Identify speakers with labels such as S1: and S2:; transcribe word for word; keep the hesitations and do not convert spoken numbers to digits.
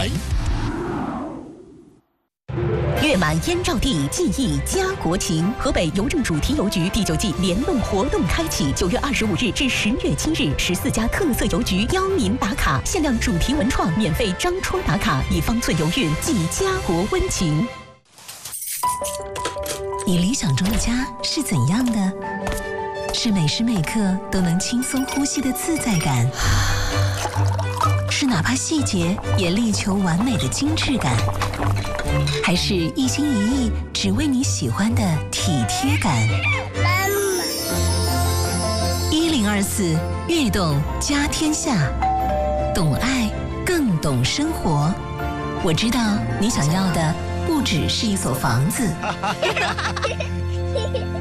S1: 台。
S2: 月满燕赵地，记忆家国情。河北邮政主题邮局第九季联动活动开启，九月二十五日至十月七日，十四家特色邮局邀您打卡，限量主题文创，免费张戳打卡，以方寸邮运，寄家国温情。
S3: 你理想中的家是怎样的？是每时每刻都能轻松呼吸的自在感，是哪怕细节也力求完美的精致感，还是一心一意只为你喜欢的体贴感？一零二四悦动家天下，懂爱更懂生活。我知道你想要的不只是一所房子。